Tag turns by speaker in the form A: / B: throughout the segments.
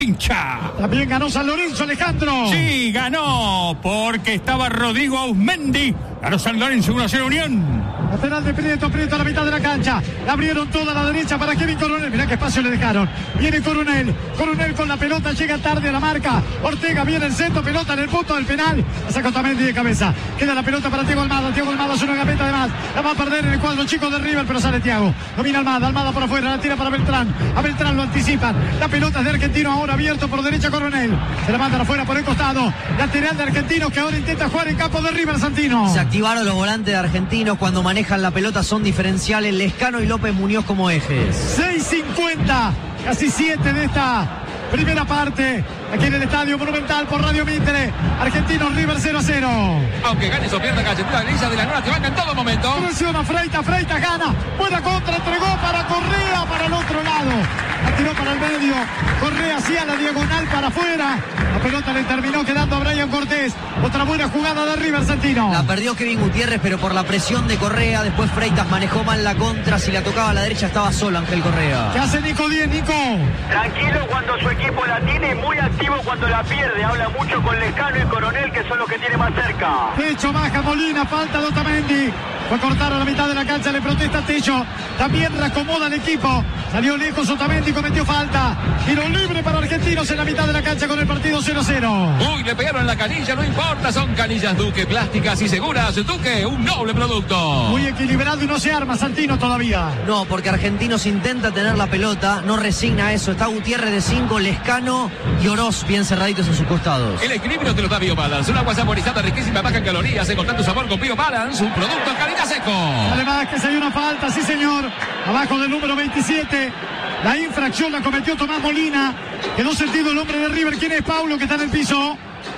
A: hincha.
B: También ganó San Lorenzo, Alejandro.
A: Sí, ganó porque estaba Rodrigo Auzmendi. Ganó San Lorenzo 1-0 Unión.
B: Lateral de Prieto a la mitad de la cancha. La abrieron toda a la derecha para Kevin Coronel. Mirá qué espacio le dejaron. Viene Coronel con la pelota, llega tarde a la marca. Ortega viene el centro, pelota en el punto del penal. La saca Otamendi de cabeza. Queda la pelota para Thiago Almada. Thiago Almada es una gambeta de más. La va a perder en el cuadro chico de River, pero sale Thiago. Domina Almada por afuera, la tira para Beltrán. A Beltrán lo anticipan. La pelota es de Argentino, ahora abierto por derecha Coronel. Se la mandan afuera por el costado. Lateral de Argentinos que ahora intenta jugar en campo de River, Santino.
C: Se activaron los volantes de Argentinos cuando manejan la pelota, son diferenciales. Lescano y López Muñoz como ejes.
B: 6:50, casi 7 de esta primera parte, aquí en el Estadio Monumental por Radio Mitre. Argentinos River 0-0.
D: Aunque ganes o pierda Galletita Grilla de la Nora, te van en todo momento.
B: Presiona Freitas gana. Buena contra, entregó para Correa, para el otro lado. La tiró para el medio. Correa hacía la diagonal para afuera. La pelota le terminó quedando a Brian Cortés. Otra buena jugada de River, Santino.
C: La perdió Kevin Gutiérrez, pero por la presión de Correa. Después Freitas manejó mal la contra. Si la tocaba a la derecha estaba solo Ángel Correa.
B: ¿Qué hace Nico Díez, Nico?
E: Tranquilo cuando su equipo la tiene y muy activo cuando la pierde. Habla mucho con Lescano y Coronel, que son los que tiene más cerca.
B: Techo baja Molina, falta de Otamendi. Fue a cortar a la mitad de la cancha, le protesta Techo. También reacomoda el equipo. Salió lejos Otamendi, cometió falta. Tiro libre para Argentinos en la mitad de la cancha con el partido 0-0.
D: Uy, le pegaron en la canilla, no importa, son canillas Duque, plásticas y seguras. Duque, un noble producto.
B: Muy equilibrado y no se arma Santino todavía.
C: No, porque Argentinos intenta tener la pelota, no resigna eso. Está Gutiérrez de 5, Lescano y Oroz bien cerraditos en sus costados.
D: El equilibrio te lo da BioBalance, una agua saborizada riquísima, baja en calorías, encontrando sabor con BioBalance, un producto calidad seco.
B: Además que se hay una falta, sí señor, abajo del número 27. La infracción la cometió Tomás Molina. Quedó sentido el hombre de River. ¿Quién es Paulo que está en el piso?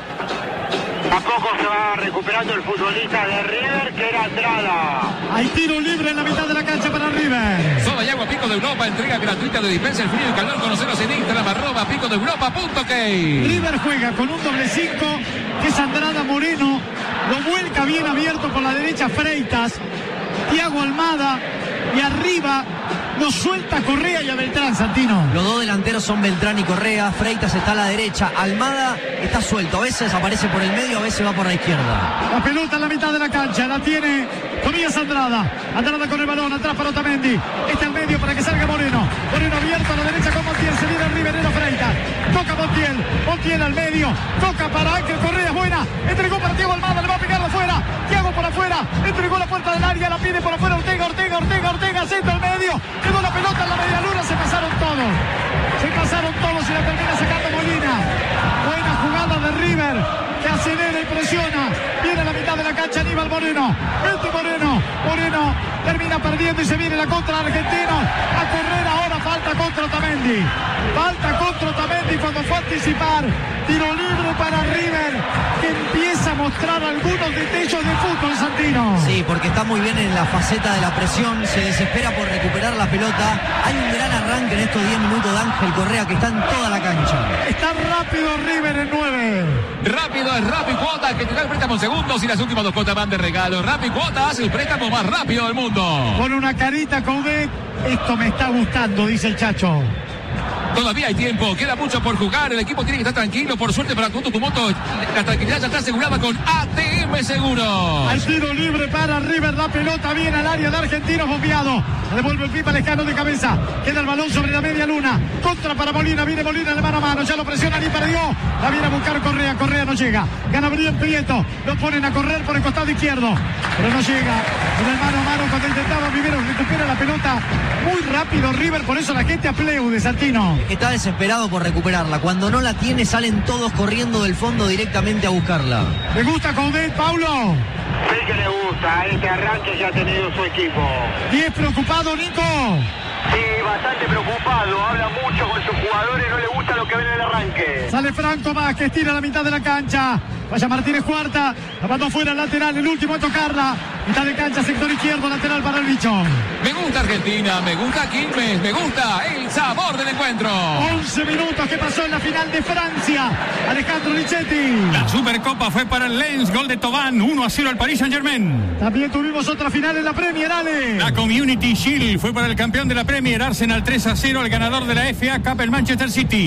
E: A poco se va recuperando el futbolista de River, que era Andrada.
B: Hay tiro libre en la mitad de la cancha para River.
D: Soda y agua Pico de Europa, entrega gratuita de dispensa el frío y calor. Conoceros en Instagram, @picodeeuropa.ok.
B: River juega con un doble 5, que es Andrada Moreno. Lo vuelca bien abierto por la derecha Freitas. Thiago Almada. Y arriba lo suelta Correa y a Beltrán, Santino.
C: Los dos delanteros son Beltrán y Correa. Freitas está a la derecha. Almada está suelto. A veces aparece por el medio, a veces va por la izquierda.
B: La pelota en la mitad de la cancha. La tiene Tobías Andrada. Andrada con el balón. Atrás para Otamendi. Está al medio para que salga Moreno. Moreno abierto a la derecha con Montiel. Se viene el Riverero Freitas. Toca Montiel. Montiel al medio. Toca para Ángel Correa. Buena. Entregó para Thiago Almada. Le va a pegar de afuera. Thiago por afuera. Entregó la puerta del área. La pide por afuera. Ortega. Centro al medio. Quedó la pelota en la media luna. Se pasaron todos y la termina sacando Molina. Buena jugada de River, que acelera y presiona. Viene a la mitad de la cancha Aníbal Moreno. Moreno termina perdiendo y se viene la contra de Argentinos. A correr ahora, falta contra Otamendi. Cuando fue a anticipar. Tiro libre para River, que empieza a mostrar algunos destellos de fútbol, Santino.
C: Sí, porque está muy bien en la faceta de la presión. Se desespera por recuperar la pelota. Hay un gran arranque en estos 10 minutos de Ángel Correa, que está en toda la cancha.
B: Está rápido River en 9.
D: Rápido es Rappi Cuotas, que te da el préstamo en segundos y las últimas 2 cuotas van de regalo. Rappi Cuotas, el préstamo más rápido del mundo.
B: Con una carita Coudet, esto me está gustando, dice el Chacho.
D: Todavía hay tiempo, queda mucho por jugar, el equipo tiene que estar tranquilo, por suerte para tu moto, la tranquilidad ya está asegurada con ATM Seguros.
B: Al tiro libre para River, la pelota viene al área de Argentinos, bombeado. Devuelve el pipa Lescano de cabeza, queda el balón sobre la media luna, contra para Molina, viene Molina de mano a mano, ya lo presionan y perdió. La viene a buscar Correa no llega, gana bien Prieto, lo ponen a correr por el costado izquierdo, pero no llega. En el mano a mano cuando intentaba primero recupera la pelota muy rápido River, por eso la gente aplaude, Santino.
C: Está desesperado por recuperarla. Cuando no la tiene, salen todos corriendo del fondo directamente a buscarla.
B: ¿Le gusta Coudet, Paulo?
E: Sí que le gusta, este arranque que ha tenido su equipo.
B: ¿Y es preocupado, Nico?
E: Sí, bastante preocupado, habla mucho con sus jugadores, no le gusta lo que ven en el arranque.
B: Sale Franco Vázquez, tira a la mitad de la cancha. Vaya Martínez Cuarta, la mandó fuera el lateral, el último a tocarla. Mitad de cancha, sector izquierdo, lateral para el bicho.
D: Me gusta Argentina, me gusta Quilmes, me gusta el sabor del encuentro.
B: 11 minutos que pasó en la final de Francia. Alejandro Lichetti.
A: La Supercopa fue para el Lens, gol de Thauvin, 1-0 al Paris Saint-Germain.
B: También tuvimos otra final en la Premier, Ale.
A: La Community Shield fue para el campeón de la Premier, Arsenal 3-0 al ganador de la FA Cup, el Manchester City.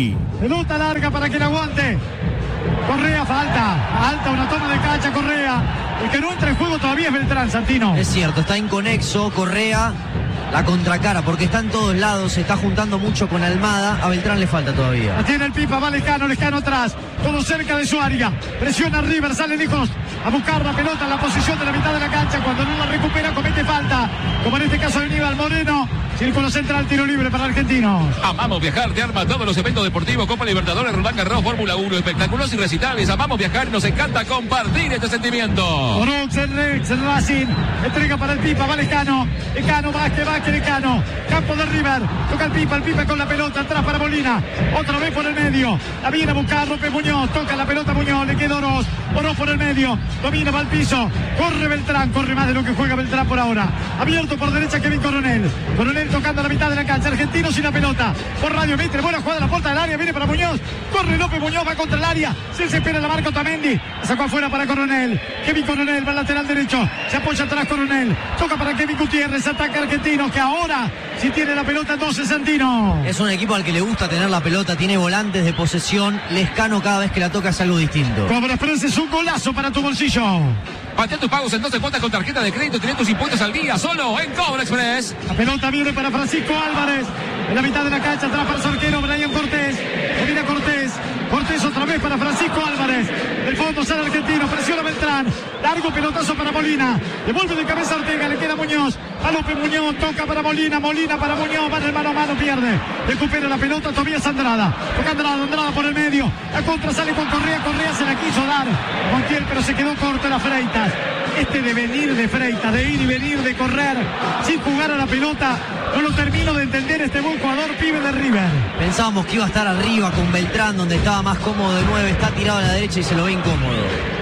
A: Otamendi.
B: Pelota larga para que la aguante. Correa, falta, una toma de cancha, Correa. El que no entra en juego todavía es Beltrán, Santino.
C: Es cierto, está inconexo, Correa, la contracara, porque está en todos lados, se está juntando mucho con Almada, a Beltrán le falta todavía.
B: La tiene el Pipa, va Lescano atrás, todo cerca de su área, presiona River, sale lejos a buscar la pelota en la posición de la mitad de la cancha, cuando no la recupera comete falta, como en este caso de Aníbal Moreno. Círculo central, tiro libre para Argentinos.
D: Amamos viajar, te arma todos los eventos deportivos, Copa Libertadores, Roland Garros, Fórmula 1, espectáculos y recitales. Amamos viajar y nos encanta compartir este sentimiento.
B: Orox, el Racing, entrega para el Pipa, va Lescano, Vázquez, Lescano, campo de River, toca el Pipa con la pelota, atrás para Molina, otra vez por el medio, la viene a buscar López Muñoz, toca la pelota Muñoz, le queda Oroz por el medio, domina, va al piso, corre Beltrán, corre más de lo que juega Beltrán por ahora, abierto por derecha Kevin Coronel tocando a la mitad de la cancha, Argentino sin la pelota, por Radio Mitre, buena jugada a la puerta del área, viene para Muñoz, corre López Muñoz, va contra el área, se espera la marca Otamendi, la sacó afuera para Coronel, Kevin Coronel va al lateral derecho, se apoya atrás Coronel, toca para Kevin Gutiérrez, ataca Argentinos, que ahora si tiene la pelota entonces Santino.
C: Es un equipo al que le gusta tener la pelota, tiene volantes de posesión, Lescano cada vez que la toca es algo distinto.
B: Cobra Express es un golazo para tu bolsillo.
D: Patea tus pagos entonces cuentas con tarjeta de crédito, tiene tus impuestos al día, solo en Cobra Express.
B: La pelota viene para Francisco Álvarez, en la mitad de la cancha, atrás para su arquero Brian Cortés, domina Cortés otra vez para Francisco Álvarez, del fondo sale Argentino, presiona Beltrán, largo pelotazo para Molina, devuelve de cabeza a Ortega, le queda Muñoz, a López Muñoz, toca para Molina para Muñoz, va en el mano a mano, pierde, recupera la pelota Tobías Andrada, toca Andrada por el medio, la contra sale con Correa se la quiso dar Montiel, pero se quedó corto la Freitas. Este de venir de Freitas, de ir y venir, de correr sin jugar a la pelota, no lo termino de entender este buen jugador pibe de River.
C: Pensábamos que iba a estar arriba con Beltrán, donde estaba más cómodo de 9, está tirado a la derecha y se lo ve incómodo.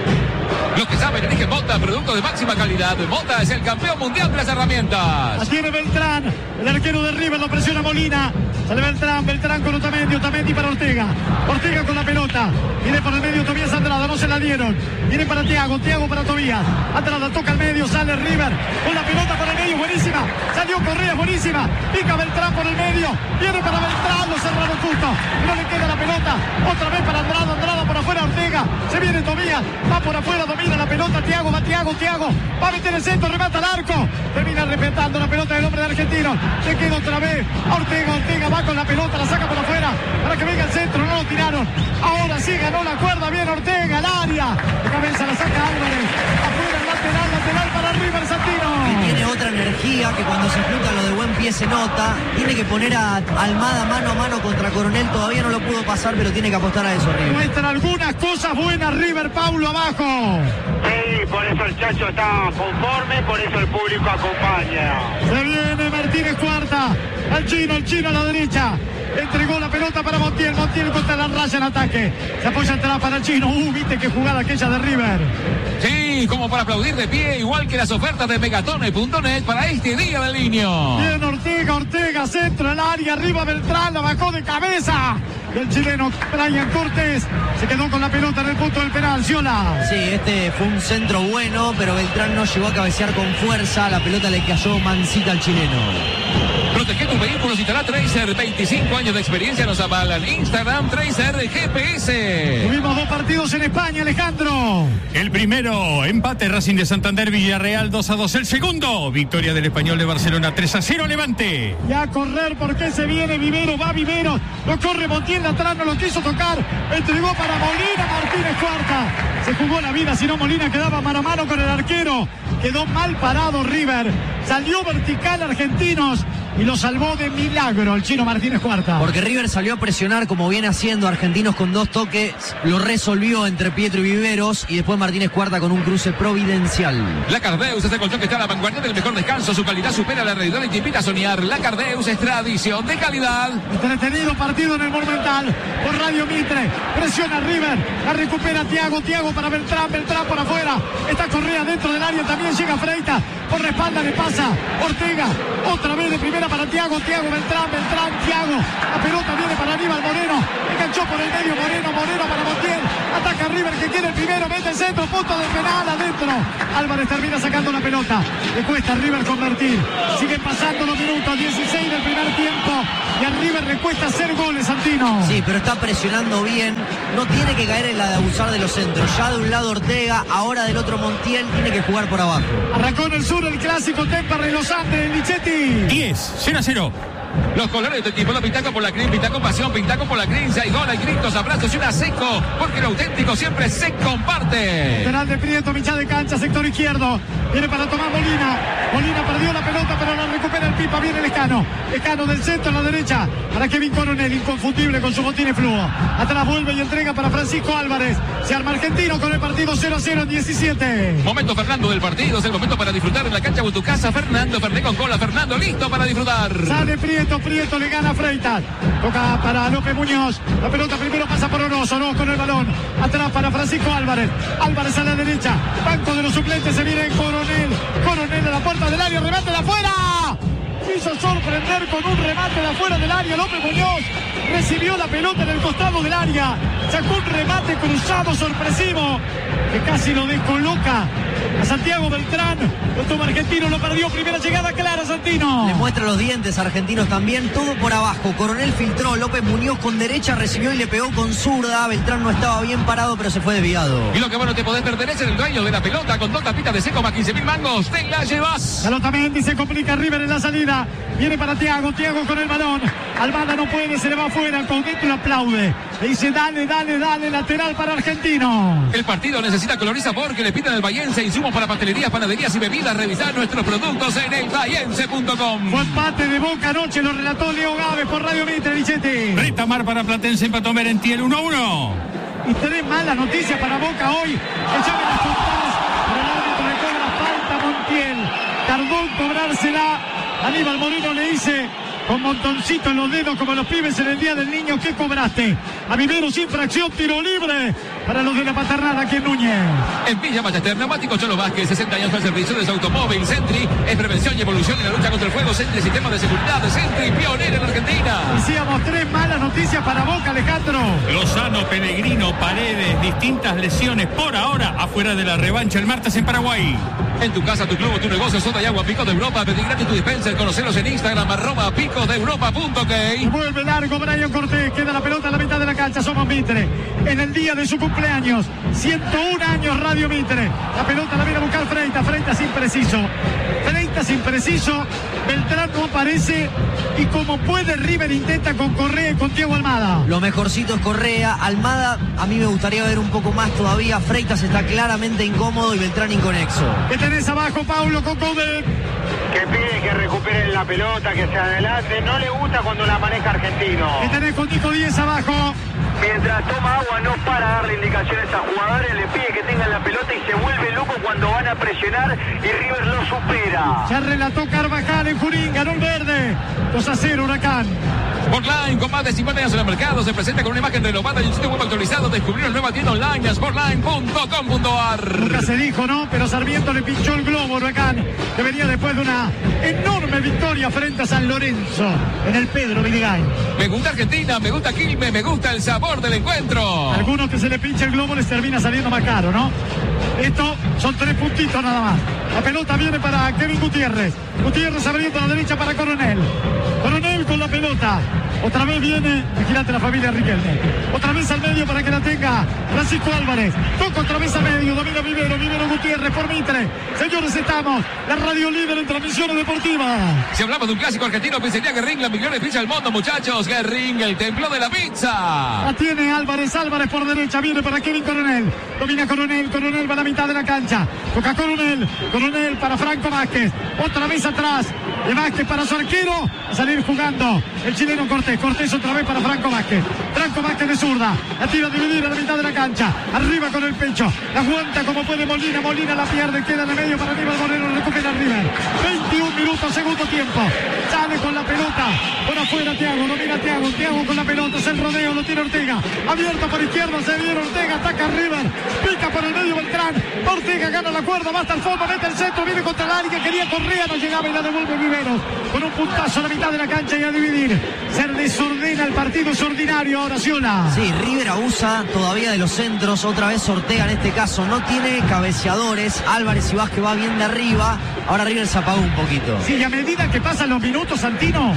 D: Los que saben eligen Mota, productos de máxima calidad. Mota es el campeón mundial de las herramientas.
B: La tiene Beltrán, el arquero de River, lo presiona Molina. Sale Beltrán con Otamendi para Ortega con la pelota, viene por el medio Tobías Andrada, no se la dieron, viene para Thiago para Tobías, Andrada toca al medio, sale River, con la pelota por el medio, buenísima, salió Correa, buenísima, pica Beltrán por el medio, viene para Beltrán, lo cerraron justo, no le queda la pelota, otra vez para Andrada por afuera Ortega, se viene Tobías, va por afuera, domina la pelota, Thiago, va a meter el centro, remata al arco, termina respetando la pelota del hombre de Argentino, se queda otra vez, Ortega va con la pelota, la saca por afuera, para que venga el centro, no lo tiraron, ahora sí ganó la cuerda, bien Ortega, al área, de cabeza la saca Álvarez, afuera lateral para River, Santino.
C: Y tiene otra energía que cuando se junta lo de buen pie se nota, tiene que poner a Almada mano a mano contra Coronel, todavía no lo pudo pasar, pero tiene que apostar a eso River.
B: Muestran algunas cosas buenas River, Paulo abajo.
E: Sí, por eso el Chacho está conforme, por eso el público acompaña.
B: Se viene Martínez Cuarta, el chino a la derecha. Entregó la pelota para Montiel contra la raya en ataque. Se apoya atrás para el chino. Viste qué jugada aquella de River.
D: Sí, como para aplaudir de pie, igual que las ofertas de Megatone.net para este día del niño.
B: Bien Ortega, centro al área, arriba Beltrán, la bajó de cabeza. Y el chileno Brian Cortés se quedó con la pelota en el punto del penal. Ciola.
C: Sí, este fue un centro bueno, pero Beltrán no llegó a cabecear con fuerza. La pelota le cayó mansita al chileno.
D: Protege tus vehículos y te hará Tracer. 25 años de experiencia nos avalan. Instagram Tracer GPS.
B: Tuvimos 2 partidos en España, Alejandro.
A: El primero, empate Racing de Santander, Villarreal 2-2. El segundo, victoria del Español de Barcelona 3-0, Levante.
B: Y a correr porque se viene Vivero, va Vivero. Lo corre Montiel atrás, no lo quiso tocar. Entregó para Molina, Martínez Cuarta. Se jugó la vida, si no Molina quedaba mano a mano con el arquero. Quedó mal parado River. Salió vertical Argentinos y lo salvó de milagro el chino Martínez Cuarta.
C: Porque River salió a presionar como viene haciendo Argentinos con 2 toques, lo resolvió entre Pietro y Viveros y después Martínez Cuarta con un cruce providencial.
D: La Cardeus es el colchón que está a la vanguardia del mejor descanso, su calidad supera la realidad y te invita a soñar. La Cardeus es tradición de calidad.
B: Entretenido partido en el Monumental por Radio Mitre, presiona River, la recupera Thiago para Beltrán por afuera, está Correa dentro del área, también llega Freitas, por la espalda le pasa Ortega, otra vez de primera para Thiago, Beltrán, Thiago, la pelota viene para Aníbal Moreno, enganchó por el medio Moreno para Montiel, ataca River que tiene el primero, mete el centro, punto de penal adentro. Álvarez termina sacando la pelota. Le cuesta a River convertir. Siguen pasando los minutos, 16 del primer tiempo. Y a River le cuesta hacer goles, Santino.
C: Sí, pero está presionando bien. No tiene que caer en la de abusar de los centros. Ya de un lado Ortega, ahora del otro Montiel, tiene que jugar por abajo.
B: Arrancó en el sur el clásico Temperley Los Andes, Lichetti.
A: 10-0.
D: Los colores del equipo, Pintaco por la Crin, Pintaco pasión, Pintaco por la Crin, hay gol, hay gritos, abrazos y una seco, porque lo auténtico siempre se comparte.
B: Lateral de Prieto, mitad de cancha, sector izquierdo. Viene para tomar Molina. Molina perdió la pelota, pero la recupera el Pipa. Viene Lescano. Lescano del centro a la derecha para Kevin Coronel, inconfundible con su botín fluo. Atrás vuelve y entrega para Francisco Álvarez. Se arma Argentino con el partido 0-0 en 17.
D: Momento Fernando del partido, es el momento para disfrutar en la cancha Butucasa. Fernando Ferné con cola, Fernando listo para disfrutar.
B: Sale Prieto le gana a Freitas. Toca para López Muñoz. La pelota primero pasa por Orozo, no con el balón. Atrás para Francisco Álvarez. Álvarez a la derecha. Banco de los suplentes, se viene Coronel. Coronel a la puerta del área, remate de afuera. Quiso sorprender con un remate de afuera del área. López Muñoz recibió la pelota en el costado del área. Sacó un remate cruzado sorpresivo que casi lo descoloca a Santiago Beltrán. Lo toma Argentino, lo perdió. Primera llegada clara, Santino.
C: Le muestra los dientes a Argentinos también, todo por abajo. Coronel filtró, López Muñoz con derecha recibió y le pegó con zurda. Beltrán no estaba bien parado, pero se fue desviado.
D: Y lo que bueno te podés perder es el dueño de la pelota con 2 tapitas de seco más 15.000 mangos. Te la llevas.
B: Pelota Mendy, se complica River en la salida. Viene para Thiago con el balón. Almada no puede, se le va afuera. El Coutinho lo aplaude. Le dice dale, lateral para Argentino.
D: El partido necesita coloriza porque le pitan el Bahiense, insumos para pastelerías, panaderías y bebidas. Revisar nuestros productos en elbahiense.com.
B: Fue empate de Boca anoche, lo relató Leo Gávez por Radio Mitre, Lichetti.
A: Retamar para Platense, empató Merentiel 1-1.
B: Y 3 malas noticias para Boca hoy. Que llamen las contadas, pero el árbitro le cobra falta a Montiel. Tardó en cobrársela. Aníbal Moreno le dice con montoncito en los dedos como los pibes en el Día del Niño. ¿Qué cobraste? A Viveros, infracción, tiro libre para los de la Paternal aquí en Núñez.
D: En Villa Ballester, Neumático Cholo Vázquez, 60 años al servicio de su automóvil. Sentry es prevención y evolución en la lucha contra el fuego. Sentry, sistema de seguridad de Sentry, pionero en Argentina.
B: Decíamos 3 malas noticias para Boca, Alejandro.
A: Lozano, Pellegrino, Paredes, distintas lesiones por ahora afuera de la revancha el martes en Paraguay.
D: En tu casa, tu club o tu negocio, soda y agua Picos de Europa. Pedí gratis tu dispenser. Conocelos en Instagram, @picosdeeuropa.ok.
B: Vuelve largo Brian Cortés. Queda la pelota a la mitad de la cancha. Somos Mitre. En el día de su cumpleaños. 101 años Radio Mitre. La pelota la viene a buscar Freitas impreciso. Freitas impreciso. Beltrán no aparece. Y como puede, River intenta con Correa y con Thiago Almada.
C: Lo mejorcito es Correa. Almada, a mí me gustaría ver un poco más todavía. Freitas está claramente incómodo y Beltrán inconexo.
B: ¿Qué tenés abajo, Paulo, con Coudet?
E: Que pide que recuperen la pelota, que se adelante. No le gusta cuando la maneja Argentino.
B: ¿Qué tenés con Nico 10 abajo?
E: Mientras toma agua no para darle indicaciones a jugadores, le pide que tengan la pelota y se vuelve loco cuando van a presionar y River lo supera.
B: Ya relató Carvajal en Junín, ganó el verde. 2-0 Huracán.
D: Sportline, con más de 50 años en el mercado, se presenta con una imagen renovada y un sitio web actualizado. Descubrir la nueva tienda online, sportline.com.ar.
B: Nunca se dijo, ¿no? Pero Sarmiento le pinchó el globo a Huracán, que venía después de una enorme victoria frente a San Lorenzo en el Pedro Viligay.
D: Me gusta Argentina, me gusta Quilmes, me gusta el sabor del encuentro.
B: Algunos que se le pincha el globo les termina saliendo más caro, ¿no? Esto son 3 puntitos nada más. La pelota viene para Kevin Gutiérrez. Gutiérrez abriendo a la derecha para Coronel. Coronel con la pelota. Otra vez viene, vigilante la familia Riquelme. Otra vez al medio para que la tenga Francisco Álvarez. Toca otra vez al medio, domina Vivero Gutiérrez por Mitre. Señores, estamos, la radio líder en transmisiones deportivas.
D: Si hablamos de un clásico argentino, pizzería Guerrín, la mejor pizza del mundo, muchachos. Guerrín, el templo de la pizza.
B: La tiene Álvarez por derecha, viene para Kevin Coronel. Domina Coronel va a la mitad de la cancha. Toca Coronel para Franco Vázquez. Otra vez atrás de Vázquez para su arquero. A salir jugando el chileno Cortés otra vez para Franco Vázquez de zurda, la tira a dividir a la mitad de la cancha, arriba con el pecho, la aguanta como puede Molina la pierde, queda en el medio para Aníbal Moreno, recupera River, 21 minutos, segundo tiempo, sale con la pelota, por afuera Thiago, domina Thiago con la pelota, se el rodeo, lo tira Ortega, abierto por izquierda, se viene Ortega, ataca River, pica por el medio Beltrán, Ortega gana la cuerda, va hasta el fondo, mete el centro, viene contra el área, quería Correa, no llegaba y la devuelve Viveros, con un puntazo a la mitad de la cancha y a dividir. Se desordena el partido, es ordinario ahora ahora, Ciula.
C: Sí, River abusa todavía de los centros. Otra vez Ortega en este caso. No tiene cabeceadores. Álvarez y Vázquez va bien de arriba. Ahora River se apagó un poquito.
B: Sí, y a medida que pasan los minutos, Santino,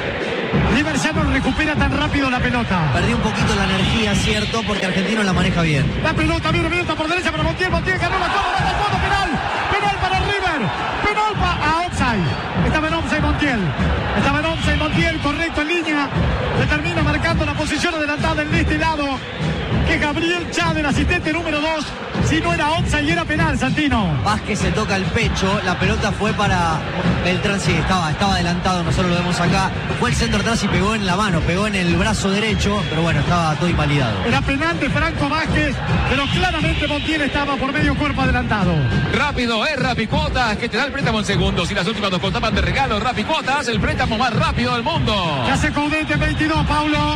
B: River ya no recupera tan rápido la pelota.
C: Perdió un poquito la energía, cierto, porque Argentino la maneja bien.
B: La pelota viene abierta por derecha para Montiel. Montiel ganó la toma, va al fondo, penal. Penal para River. Penal a offside. Estaba en offside Montiel. Estaba en offside Montiel, correcto en línea. Le termina marcando la posición adelantada en este lado. Que Gabriel Chávez, el asistente número 2, si no era offside y era penal, Santino.
C: Vázquez se toca el pecho, la pelota fue para Beltrán, sí, estaba adelantado, nosotros lo vemos acá. Fue el centro atrás y pegó en la mano, pegó en el brazo derecho, pero bueno, estaba todo invalidado.
B: Era penal de Franco Vázquez, pero claramente Montiel estaba por medio cuerpo adelantado.
D: Rápido, Rapicuotas, que te da el préstamo en segundos. Y las últimas dos contaban de regalo. Rapicuotas, el préstamo más rápido del mundo.
B: ¿Qué hace Coudet en 22, Paulo?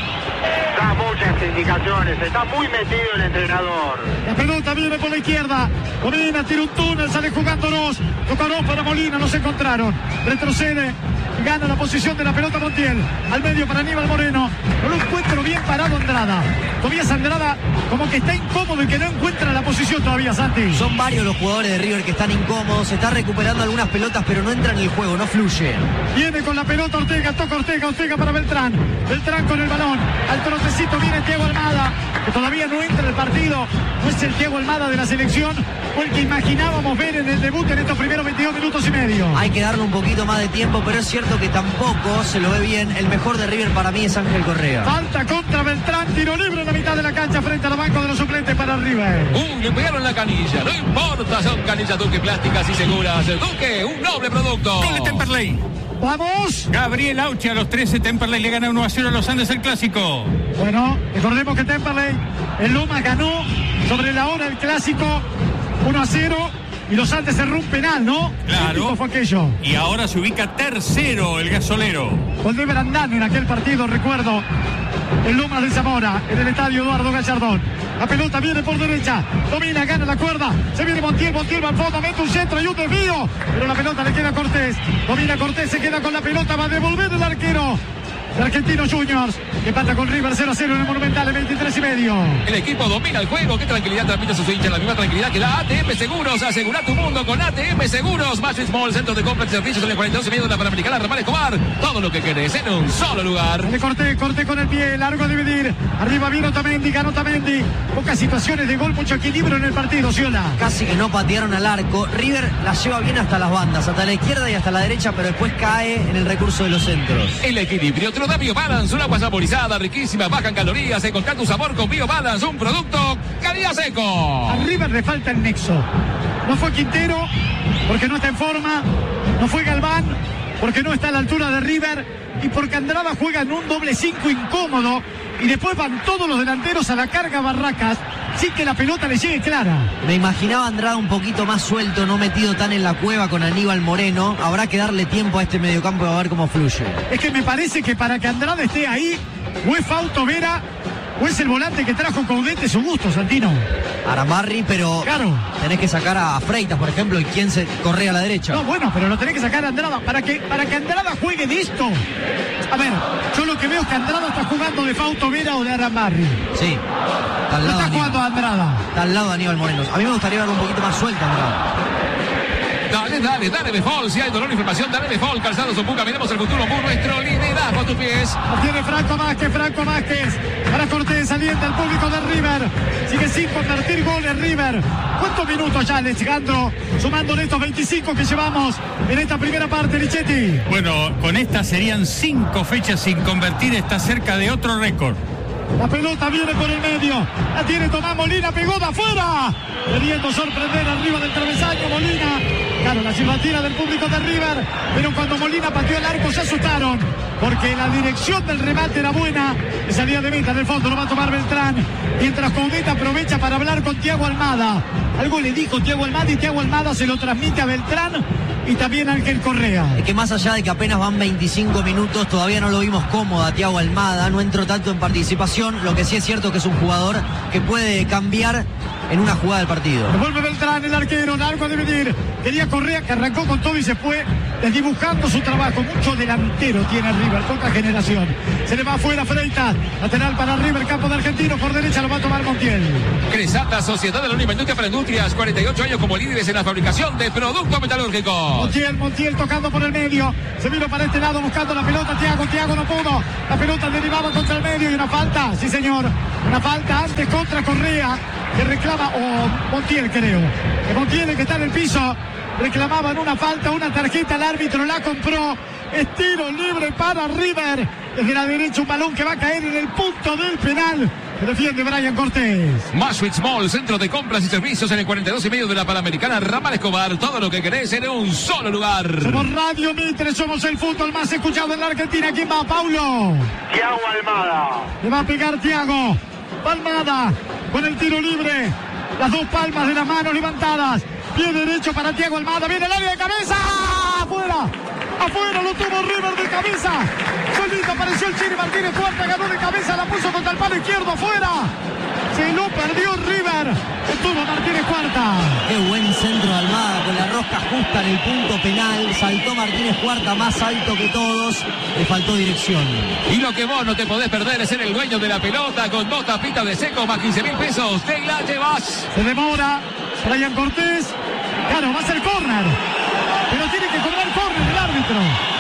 E: Da muchas indicaciones, está muy metido el entrenador.
B: La pelota viene por la izquierda. Molina tira un túnel, sale jugando Ross. Toca Ross para Molina, no se encontraron. Retrocede y gana la posición de la pelota Montiel. Al medio para Aníbal Moreno. No lo encuentro bien parado Andrada. Tobías Andrada como que está incómodo y que no encuentra la posición todavía, Santi.
C: Son varios los jugadores de River que están incómodos, se está recuperando algunas pelotas, pero no entra en el juego, no fluye.
B: Viene con la pelota Ortega, toca Ortega para Beltrán. Beltrán con el balón. Al trotecito viene Thiago Almada, que todavía no entra en el partido. No es el Thiago Almada de la selección, fue el que imaginábamos ver en el debut en estos primeros 22 minutos y medio.
C: Hay que darle un poquito más de tiempo, pero es cierto que tampoco se lo ve bien. El mejor de River para mí es Ángel Correa.
B: Falta contra Beltrán, tiro libre en la mitad de la cancha frente al banco de los suplentes para River.
D: Le pegaron la canilla, no importa, son canillas Duque plásticas y seguras. Duque, un noble producto.
A: Gol de Temperley.
B: ¡Vamos!
A: Gabriel Auche a los 13, Temperley le gana 1-0 a los Andes el clásico.
B: Bueno, recordemos que Temperley en Lomas ganó sobre la hora el clásico 1-0 y los Andes cerró un penal, ¿no?
A: Claro.
B: ¿Qué fue aquello?
A: Y ahora se ubica tercero el gasolero.
B: Con de Brandán en aquel partido, recuerdo, en Lomas de Zamora, en el estadio Eduardo Gallardón. La pelota viene por derecha, domina, gana la cuerda, se viene Montiel va al fondo, mete un centro y un desvío, pero la pelota le queda a Cortés, domina Cortés, se queda con la pelota, va a devolver el arquero de Argentinos Juniors, que empata con River 0-0 en el Monumental en 23:30.
D: El equipo domina el juego, qué tranquilidad transmite a sus hinchas, la misma tranquilidad que da ATM Seguros. Asegura tu mundo con ATM Seguros. Match Small, centro de compra y servicios en el 42 de la Panamericana Ramal Escobar. Todo lo que querés en un solo lugar.
B: Le corté con el pie, largo a dividir. Arriba vino Otamendi, ganó Otamendi. Pocas situaciones de gol, mucho equilibrio en el partido, Ciola.
C: Casi que no patearon al arco. River la lleva bien hasta las bandas, hasta la izquierda y hasta la derecha, pero después cae en el recurso de los centros.
D: El equilibrio te lo da BioBalance, una agua saborizada, riquísima, baja en calorías. Encontrar tu sabor con BioBalance, un producto calidad seco.
B: A River le falta el nexo. No fue Quintero, porque no está en forma. No fue Galván, porque no está a la altura de River. Y porque Andrada juega en un doble 5 incómodo. Y después van todos los delanteros a la carga Barracas, sin que la pelota le llegue clara.
C: Me imaginaba a Andrada un poquito más suelto, no metido tan en la cueva con Aníbal Moreno. Habrá que darle tiempo a este mediocampo y a ver cómo fluye.
B: Es que me parece que para que Andrada esté ahí, o es Fausto Vera, o es el volante que trajo Coudet, su gusto, Santino.
C: Aramarri, pero
B: claro,
C: tenés que sacar a Freitas, por ejemplo, y quién se corre a la derecha.
B: No, bueno, pero lo tenés que sacar a Andrada. Para que Andrada juegue de esto. A ver, yo lo que veo es que Andrada está jugando de Fausto Vera o de Aramarri.
C: Sí, está al
B: No
C: lado
B: está jugando a Andrada.
C: Está al lado de Aníbal Moreno. A mí me gustaría verlo un poquito más suelto, Andrada.
D: Dale, Befol. Si hay dolor o inflamación, dale Befol. Calzado Zumbuca, miremos el futuro por nuestro liderazgo a tus pies.
B: Tiene Franco Vázquez. Para Cortés, saliente al público de River. Sigue sin convertir goles River. ¿Cuántos minutos ya, Alejandro? Sumando en estos 25 que llevamos en esta primera parte, Lichetti.
A: Bueno, con esta serían 5 fechas sin convertir. Está cerca de otro récord.
B: La pelota viene por el medio. La tiene Tomás Molina, pegó de afuera. Queriendo sorprender arriba del travesaño Molina. Claro, la silbatina del público de River. Pero cuando Molina pateó el arco se asustaron. Porque la dirección del remate era buena. Y salía de meta en el fondo, lo va a tomar Beltrán. Mientras Coudet aprovecha para hablar con Thiago Almada. Algo le dijo Thiago Almada y Thiago Almada se lo transmite a Beltrán. Y también a Ángel Correa.
C: Es que más allá de que apenas van 25 minutos, todavía no lo vimos cómodo a Thiago Almada, no entró tanto en participación. Lo que sí es cierto que es un jugador que puede cambiar en una jugada del partido.
B: Vuelve Beltrán, el arquero, largo a dividir. Quería Correa, que arrancó con todo y se fue. desdibujando su trabajo. Mucho delantero tiene River, poca generación. Se le va afuera Freitas, lateral para River, campo de Argentino, por derecha lo va a tomar Montiel.
D: Cresata, Sociedad de la Unión Industria para Industrias, 48 años como líderes en la fabricación de productos metalúrgicos.
B: Montiel tocando por el medio, se vino para este lado buscando la pelota, Thiago no pudo, la pelota derivaba contra el medio y una falta, sí señor, una falta antes contra Correa, que reclama, Montiel creo, que Montiel que está en el piso, reclamaban una falta, una tarjeta, el árbitro la compró, es tiro libre para River, desde la derecha un balón que va a caer en el punto del penal, que defiende Brian Cortés.
D: Maswitz Mall, centro de compras y servicios en el 42 y medio de la Panamericana, Ramal Escobar, todo lo que querés en un solo lugar.
B: Somos Radio Mitre, somos el fútbol más escuchado en la Argentina. ¿Quién va, Paulo?
E: Thiago Almada.
B: Le va a pegar Thiago. Almada con el tiro libre. Las dos palmas de las manos levantadas. Pie derecho para Thiago Almada. Viene el área de cabeza. ¡Afuera! Afuera lo tuvo River de cabeza. Solito apareció el Chiri Martínez Cuarta. Ganó de cabeza. La puso contra el palo izquierdo. ¡Afuera! Se lo perdió River. Estuvo Martínez Cuarta.
C: Qué buen centro de Almada con la rosca justa en el punto penal. Saltó Martínez Cuarta más alto que todos. Le faltó dirección.
D: Y lo que vos no te podés perder es ser el dueño de la pelota con 2 tapitas de seco más 15.000 pesos. Te la llevas.
B: Se demora Brian Cortés. Claro, va a ser córner. Pero tiene que cobrar córner el árbitro.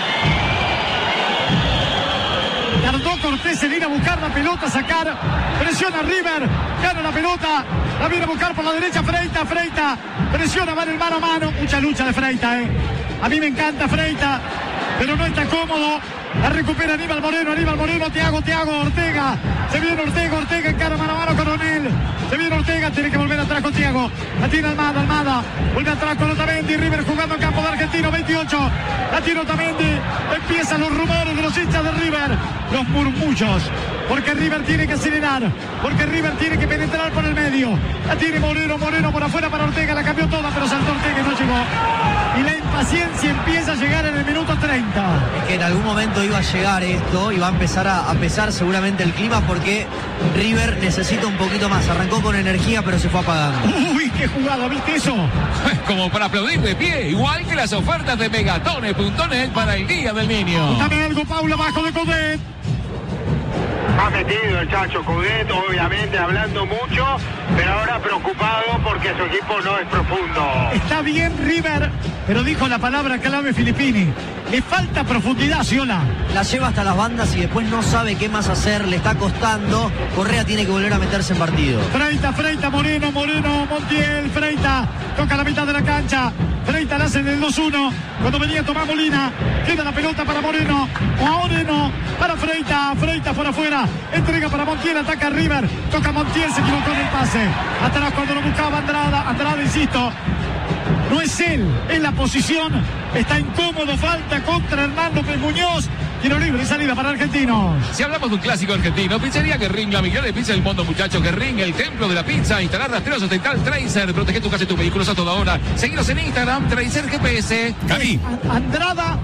B: Tardó Cortés en ir a buscar la pelota, sacar. Presiona River. Gana la pelota. La viene a buscar por la derecha Freitas. Presiona, va en el mano a mano. Mucha lucha de Freitas, A mí me encanta Freitas, pero no está cómodo. La recupera Aníbal Moreno, Thiago, Ortega. Se viene Ortega encara mano a mano con O'Neill. Se viene Ortega, tiene que volver atrás con Thiago. La tiene Almada. Vuelve atrás con Otamendi. River jugando en campo de Argentino, 28. La tiene Otamendi. Empiezan los rumores de los hinchas de River. Los murmullos. Porque River tiene que acelerar. Porque River tiene que penetrar por el medio. La tiene Moreno por afuera para Ortega. La cambió toda, pero saltó Ortega y no llegó. Y la impaciencia empieza a llegar en el minuto 30.
C: Es que en algún momento iba a llegar esto y va a empezar a pesar seguramente el clima porque River necesita un poquito más. Arrancó con energía pero se fue apagando.
B: Uy, qué jugada, ¿viste eso?
D: Como para aplaudir de pie, igual que las ofertas de Megatone.net para el Día del Niño.
B: Dame algo, Paula, abajo de Codet.
E: Ha metido el Chacho Coudet, obviamente hablando mucho, pero ahora preocupado porque su equipo no es profundo.
B: Está bien River, pero dijo la palabra clave Filippini. Le falta profundidad, Ciola.
C: La lleva hasta las bandas y después no sabe qué más hacer, le está costando. Correa tiene que volver a meterse en partido.
B: Freita, Moreno, Montiel, Freita, toca la mitad de la cancha. Freita la hace del 2-1. Cuando venía Tomás Molina, queda la pelota para Moreno para Freita por afuera. Entrega para Montiel, ataca River. Toca Montiel, se equivocó en el pase. Atrás cuando lo buscaba Andrada, insisto. No es él, es la posición. Está incómodo, falta contra Hernando Muñoz. Tiro libre y salida para Argentinos.
D: Si hablamos de un clásico argentino, Pizzería Guerrín, la mejor de pizza del mundo, muchachos. Guerrín, el templo de la pizza. Instalar rastreos satelital Tracer. Protege tu casa y tus vehículos a toda hora. Seguinos en Instagram, Tracer GPS.
A: Gaby.
B: Andrada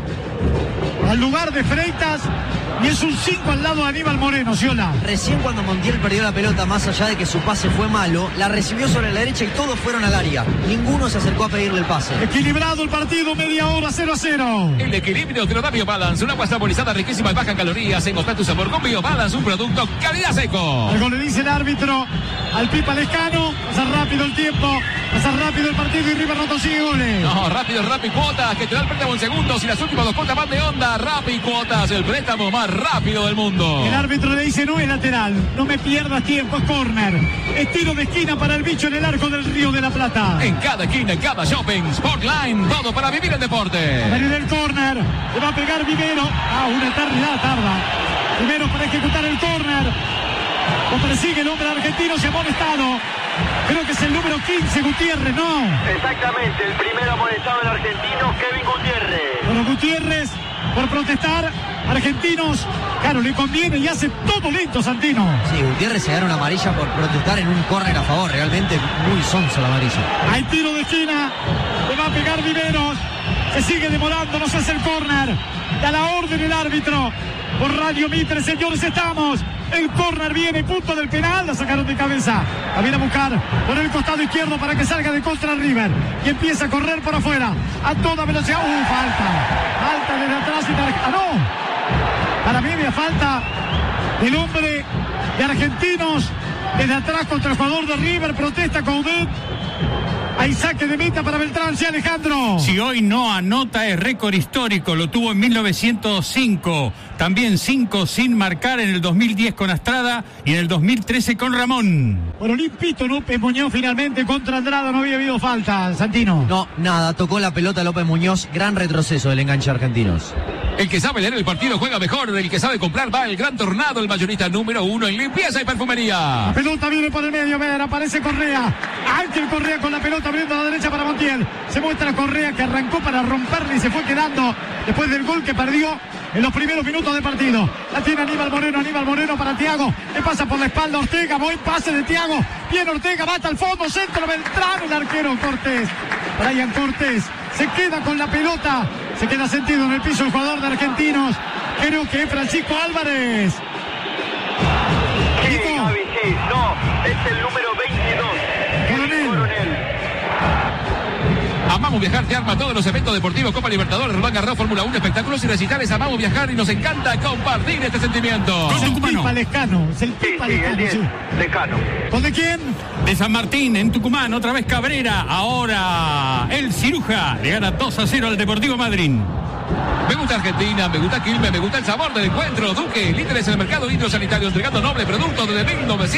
B: al lugar de Freitas. Y es un 5 al lado de Aníbal Moreno, Ciola.
C: Recién cuando Montiel perdió la pelota, más allá de que su pase fue malo, la recibió sobre la derecha y todos fueron al área. Ninguno se acercó a pedirle el pase.
B: Equilibrado el partido, media hora, 0-0.
D: El equilibrio te lo da BioBalance, una agua saborizada riquísima y baja en calorías. Encontrá tu sabor con BioBalance, un producto calidad seco.
B: Algo le dice el árbitro al Pipa Lescano. Pasa rápido el tiempo, pasa rápido el partido y River no consigue goles.
D: No, rápido, Rappi Cuotas, que te da el préstamo en segundos y las últimas 2 cuotas van de onda. Rappi Cuotas, el préstamo más rápido del mundo.
B: El árbitro le dice: no es lateral, no me pierdas tiempo, es córner. Es tiro de esquina para el bicho en el arco del Río de la Plata.
D: En cada esquina, en cada shopping, Sportline, todo para vivir el deporte.
B: Viene el córner, le va a pegar Vivero. Una eternidad tarda. Vivero para ejecutar el córner. Lo persigue el hombre argentino, se ha amonestado. Creo que es el número 15, Gutiérrez, ¿no?
E: Exactamente, el primero amonestado del argentino, Kevin Gutiérrez.
B: Bueno, Gutiérrez, por protestar, Argentinos, claro, le conviene y hace todo listo Santino.
C: Sí, Gutiérrez se gana una amarilla por protestar en un córner a favor, realmente muy sonso la amarilla.
B: Hay tiro de esquina, le va a pegar Viveros. Se sigue demorando, nos hace el córner. Da la orden el árbitro. Por Radio Mitre, señores, estamos. El córner viene, punto del penal. La sacaron de cabeza. La viene a buscar por el costado izquierdo para que salga de contra River. Y empieza a correr por afuera. A toda velocidad. Falta. Falta desde atrás. No. Para mí había falta del hombre de Argentinos. Desde atrás contra el jugador de River. Protesta Coudet. Hay saque de meta para Beltrán, sí, Alejandro.
A: Si hoy no anota es récord histórico, lo tuvo en 1905, también 5 sin marcar en el 2010 con Astrada y en el 2013 con Ramón.
B: Bueno, limpito López Muñoz finalmente contra Andrada, no había habido falta, Santino.
C: No, nada, tocó la pelota López Muñoz, gran retroceso del enganche Argentinos.
D: El que sabe leer el partido juega mejor, el que sabe comprar va el Gran Tornado, el mayorista número 1 en limpieza y perfumería.
B: La pelota viene por el medio, ver, aparece Correa. Ángel Correa con la pelota abriendo a la derecha para Montiel. Se muestra Correa que arrancó para romperle y se fue quedando después del gol que perdió en los primeros minutos de partido. La tiene Aníbal Moreno para Thiago. Le pasa por la espalda a Ortega, buen pase de Thiago. Viene Ortega, va hasta el fondo, centro Beltrán, el arquero Cortés. Brian Cortés se queda con la pelota. Se queda sentido en el piso el jugador de Argentinos. Creo que es Francisco Álvarez.
E: Sí, Gaby, sí. No, es el número 22. Coronel.
D: Amamos Viajar te arma todos los eventos deportivos, Copa Libertadores, Roland Garros, Fórmula 1, espectáculos y recitales. Amamos viajar y nos encanta compartir este sentimiento.
B: Es el Pipa Lescano. Es el Pipa Lescano.
E: Lescano.
B: ¿Con de quién?
A: De San Martín, en Tucumán, otra vez Cabrera. Ahora el Ciruja le gana 2-0 al Deportivo Madryn.
D: Me gusta Argentina, me gusta Quilmes, me gusta el sabor del encuentro. Duque, líderes en el mercado hidrosanitario, entregando noble producto desde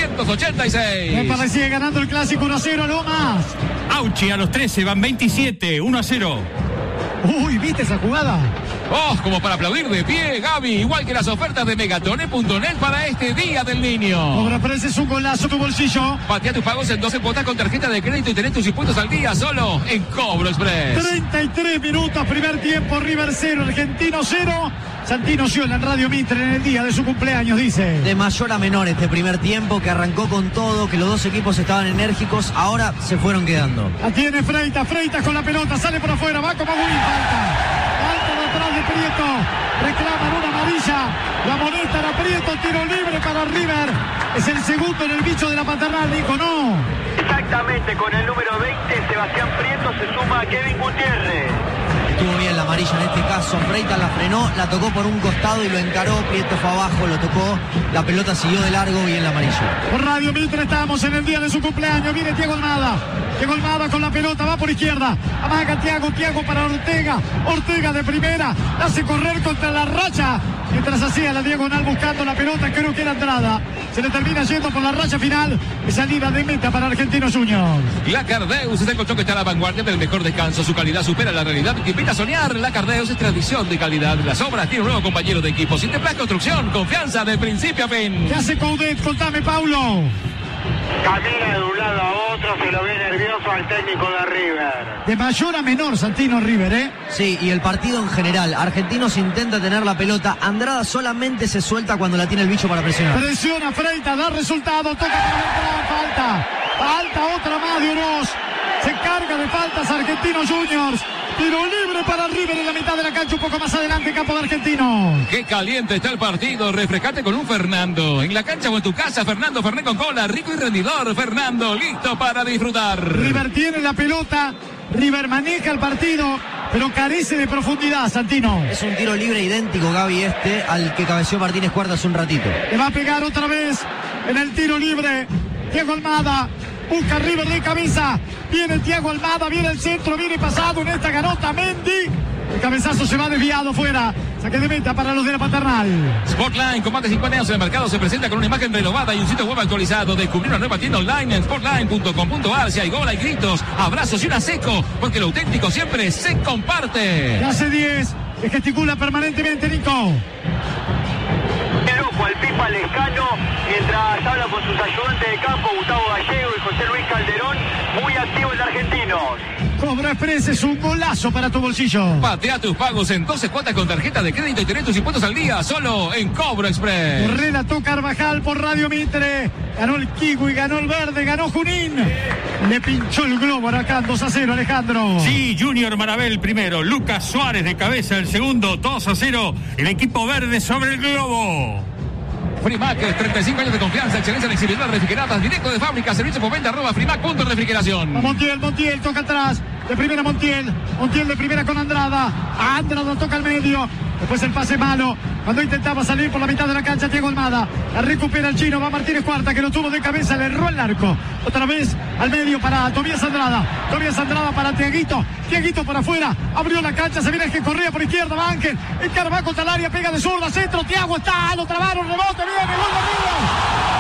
D: 1986.
B: Me parecía ganando el clásico 1-0, Lomas.
A: Auchi a los 13, van 27, 1-0.
B: Uy, ¿viste esa jugada?
D: Oh, como para aplaudir de pie, Gaby. Igual que las ofertas de Megatone.net para este Día del Niño.
B: Cobra Preces un golazo tu bolsillo.
D: Patea tus pagos en 12 cuotas con tarjeta de crédito y tenés tus impuestos al día solo en Cobro Express.
B: 33 minutos, primer tiempo, River 0, Argentino 0. Santino Ciola en Radio Mitre en el día de su cumpleaños, dice.
C: De mayor a menor este primer tiempo, que arrancó con todo, que los dos equipos estaban enérgicos, ahora se fueron quedando.
B: La tiene Freitas con la pelota, sale por afuera, va como Gulli, falta de atrás de Prieto, reclaman una amarilla, la molesta a Prieto, tiro libre para River, es el segundo en el bicho de la paternal, dijo no.
E: Exactamente, con el número 20, Sebastián Prieto se suma a Kevin Gutiérrez.
C: Estuvo bien la amarilla en este caso, Freitas la frenó, la tocó por un costado y lo encaró, Prieto fue abajo, lo tocó, la pelota siguió de largo, bien la amarilla.
B: Por Radio Mitre estamos en el día de su cumpleaños, viene Thiago Almada con la pelota, va por izquierda, amaga Thiago para Ortega de primera, la hace correr contra la racha, mientras hacía la diagonal buscando la pelota, creo que era Andrada, se le termina yendo por la racha final, salida de meta para Argentinos Juniors.
D: La Cardeus es el colchón que está a la vanguardia del mejor descanso, su calidad supera la realidad, que invita a soñar. La Cardeus es tradición de calidad, las obras tiene un nuevo compañero de equipo, Sinteplas Construcción, confianza de principio a fin.
B: ¿Qué hace Coudet? Contame, Paulo.
E: Camina de un lado a otro, se lo ve nervioso al técnico de River.
B: De mayor a menor, Santino River, ¿eh?
C: Sí, y el partido en general. Argentinos intenta tener la pelota. Andrada solamente se suelta cuando la tiene el bicho para presionar.
B: Presiona Freitas, da resultado, toca para Beltrán, falta otra más de Oroz. Se carga de faltas Argentinos Juniors. Tiro libre para River en la mitad de la cancha, un poco más adelante, campo de Argentinos.
D: Qué caliente está el partido, refrescate con un Fernando. En la cancha o en tu casa, Fernando Fernet con cola, rico y rendidor. Fernando, listo para disfrutar.
B: River tiene la pelota, River maneja el partido, pero carece de profundidad, Santino.
C: Es un tiro libre idéntico, Gaby, al que cabeció Martínez Cuarta hace un ratito.
B: Le va a pegar otra vez en el tiro libre Thiago Almada. Busca River de cabeza. Viene Thiago Almada, viene el centro, viene pasado en esta ganota Mendy. El cabezazo se va desviado fuera. Saque de meta para los de la paternal.
D: Sportline, con más de 50 años en el mercado, se presenta con una imagen renovada y un sitio web actualizado. Descubrir una nueva tienda online en sportline.com.ar. Si hay gol, hay gritos, abrazos y una seco, porque lo auténtico siempre se comparte.
B: Hace 10, que gesticula permanentemente Nico.
E: Al Pipa Lescano, mientras habla con sus ayudantes de campo, Gustavo Gallego y José Luis Calderón, muy activo en Argentinos.
B: Cobro Express es un golazo para tu bolsillo.
D: Patea tus pagos en 12 cuotas con tarjeta de crédito y tenés tus impuestos al día solo en Cobro Express.
B: Relató Carvajal por Radio Mitre. Ganó el Kiwi, ganó el Verde, ganó Junín. Le pinchó el globo Huracán 2-0, Alejandro.
A: Sí, Junior Marabel primero, Lucas Suárez de cabeza el segundo, 2-0, el equipo verde sobre el globo.
D: Frimac, 35 años de confianza, excelencia en exhibidor, refrigeradas, directo de fábrica, servicio por venta, @frimac.refrigeración.
B: Montiel toca atrás, de primera Montiel de primera con Andrada. Andrada toca al medio, después el pase malo, cuando intentaba salir por la mitad de la cancha Thiago Almada, la recupera el chino, va Martínez Cuarta, que lo tuvo de cabeza, le erró el arco, otra vez al medio para Tobías Andrada para Tiaguito por afuera, abrió la cancha, se viene el que corría por izquierda, va Ángel, el Carvajal contra el área, pega de zurda, centro, Thiago está, lo trabaron, rebote, viene, gol de River.